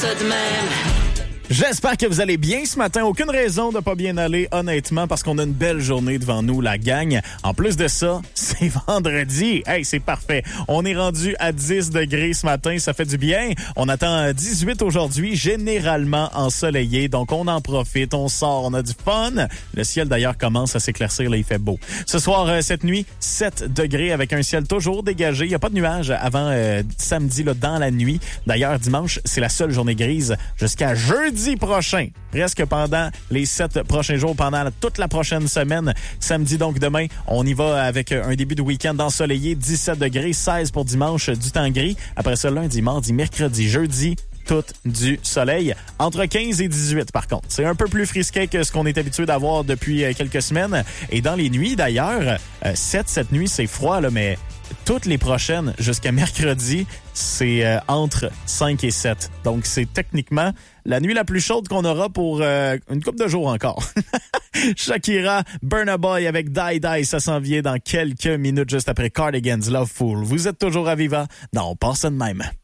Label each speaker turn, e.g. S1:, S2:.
S1: ça de même.
S2: J'espère que vous allez bien ce matin. Aucune raison de pas bien aller, honnêtement, parce qu'on a une belle journée devant nous, la gang. En plus de ça, c'est vendredi. Hey, c'est parfait. On est rendu à 10 degrés ce matin. Ça fait du bien. On attend 18 aujourd'hui, généralement ensoleillé. Donc, on en profite, on sort, on a du fun. Le ciel, d'ailleurs, commence à s'éclaircir. Là, il fait beau. Ce soir, cette nuit, 7 degrés avec un ciel toujours dégagé. Il n'y a pas de nuages avant samedi, là, dans la nuit. D'ailleurs, dimanche, c'est la seule journée grise jusqu'à jeudi prochain, presque pendant les 7 prochains jours, pendant toute la prochaine semaine. Samedi, donc demain, on y va avec un début de week-end ensoleillé, 17 degrés, 16 pour dimanche, du temps gris. Après ça, lundi, mardi, mercredi, jeudi, tout du soleil. Entre 15 et 18, par contre. C'est un peu plus frisquet que ce qu'on est habitué d'avoir depuis quelques semaines. Et dans les nuits, d'ailleurs, cette nuit, c'est froid, là, mais toutes les prochaines, jusqu'à mercredi, c'est entre 5 et 7. Donc, c'est techniquement la nuit la plus chaude qu'on aura pour une couple de jours encore. Shakira, Burna Boy avec Die Die, ça s'en vient dans quelques minutes juste après Cardigan's Love Fool. Vous êtes toujours à Viva. Non, on passe ça de même.